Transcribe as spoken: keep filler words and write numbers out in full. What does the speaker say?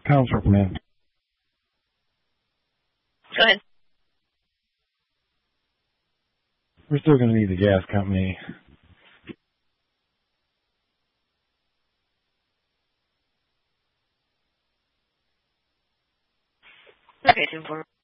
Pounds for command. Go ahead. We're still going to need the gas company. Okay, two four.